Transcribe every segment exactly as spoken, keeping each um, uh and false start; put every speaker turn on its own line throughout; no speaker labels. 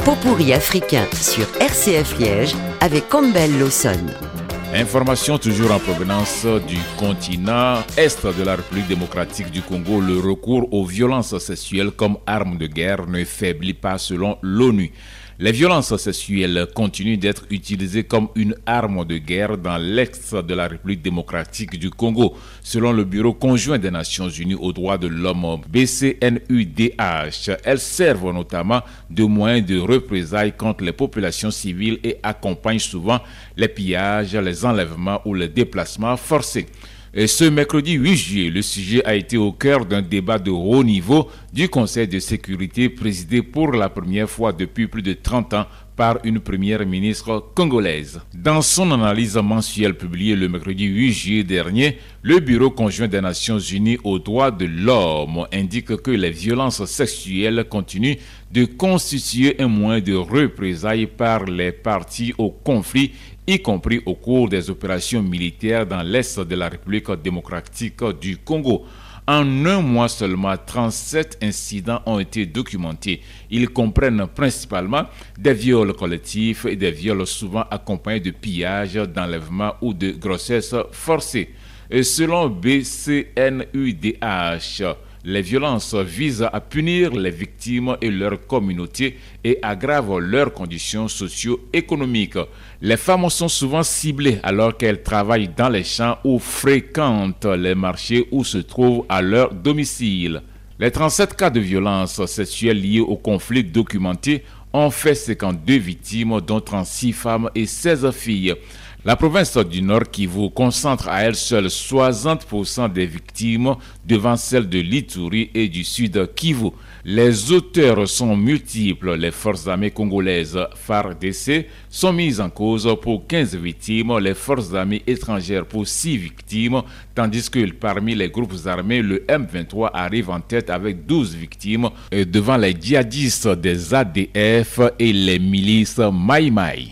Pot-pourri africain sur R C F Liège avec Campbell Lawson.
Information toujours en provenance du continent est de la République démocratique du Congo. Le recours aux violences sexuelles comme arme de guerre ne faiblit pas selon l'ONU. Les violences sexuelles continuent d'être utilisées comme une arme de guerre dans l'est de la République démocratique du Congo. Selon le Bureau conjoint des Nations Unies aux droits de l'homme, B C N U D H, elles servent notamment de moyens de représailles contre les populations civiles et accompagnent souvent les pillages, les enlèvements ou les déplacements forcés. Et ce mercredi huit juillet, le sujet a été au cœur d'un débat de haut niveau du Conseil de sécurité présidé pour la première fois depuis plus de trente ans par une première ministre congolaise. Dans son analyse mensuelle publiée le mercredi huit juillet dernier, le Bureau conjoint des Nations Unies aux droits de l'homme indique que les violences sexuelles continuent de constituer un moyen de représailles par les parties au conflit, y compris au cours des opérations militaires dans l'est de la République démocratique du Congo. En un mois seulement, trente-sept incidents ont été documentés. Ils comprennent principalement des viols collectifs et des viols souvent accompagnés de pillages, d'enlèvements ou de grossesses forcées. Et selon B C N U D H, les violences visent à punir les victimes et leurs communautés et aggravent leurs conditions socio-économiques. Les femmes sont souvent ciblées alors qu'elles travaillent dans les champs ou fréquentent les marchés ou se trouvent à leur domicile. Les trente-sept cas de violences sexuelles liés au conflit documentés ont fait cinquante-deux victimes, dont trente-six femmes et seize filles. La province du Nord Kivu concentre à elle seule soixante pour cent des victimes devant celles de l'Ituri et du Sud Kivu. Les auteurs sont multiples. Les forces armées congolaises F A R D C sont mises en cause pour quinze victimes, les forces armées étrangères pour six victimes, tandis que parmi les groupes armés, le M vingt-trois arrive en tête avec douze victimes devant les djihadistes des A D F et les milices Maï Maï.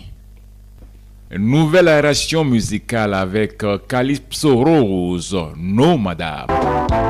Nouvelle aération musicale avec Calypso Rose, No Madame.